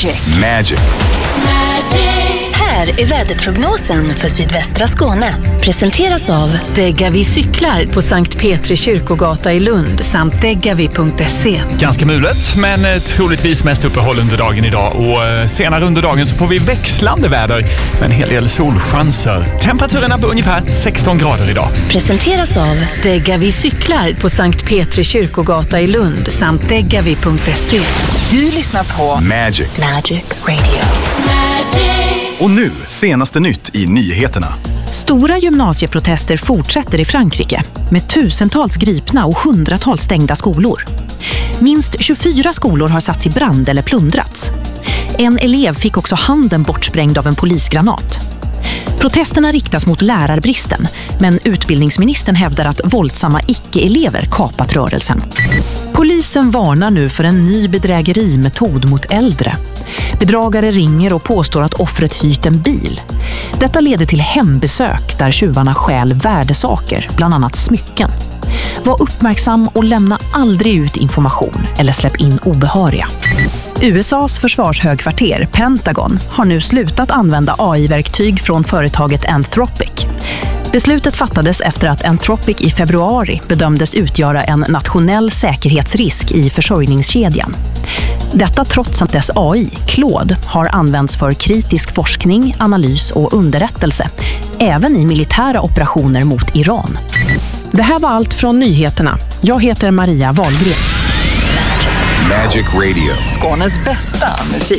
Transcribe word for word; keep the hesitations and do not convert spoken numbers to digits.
Magic. Magic. Här är väderprognosen för sydvästra Skåne. Presenteras av Degavi cyklar på Sankt Petri kyrkogata i Lund samt degavi punkt se. Ganska mulet, men troligtvis mest uppehåll under dagen idag. Och senare under dagen så får vi växlande väder med en hel del solchanser. Temperaturerna på ungefär sexton grader idag. Presenteras av Degavi cyklar på Sankt Petri kyrkogata i Lund samt degavi punkt se. Du lyssnar på Magic. Magic Radio. Och nu, senaste nytt i nyheterna. Stora gymnasieprotester fortsätter i Frankrike med tusentals gripna och hundratals stängda skolor. Minst tjugofyra skolor har satts i brand eller plundrats. En elev fick också handen bortsprängd av en polisgranat. Protesterna riktas mot lärarbristen, men utbildningsministern hävdar att våldsamma icke-elever kapat rörelsen. Polisen varnar nu för en ny bedrägerimetod mot äldre. Bedragare ringer och påstår att offret hyrt en bil. Detta leder till hembesök där tjuvarna stjäl värdesaker, bland annat smycken. Var uppmärksam och lämna aldrig ut information eller släpp in obehöriga. U S A:s försvarshögkvarter, Pentagon, har nu slutat använda A I-verktyg från företaget Anthropic. Beslutet fattades efter att Anthropic i februari bedömdes utgöra en nationell säkerhetsrisk i försörjningskedjan. Detta trots att dess A I, Claude, har använts för kritisk forskning, analys och underrättelse, även i militära operationer mot Iran. Det här var allt från nyheterna. Jag heter Maria Wahlgren. Magic Radio. Skånes bästa musik.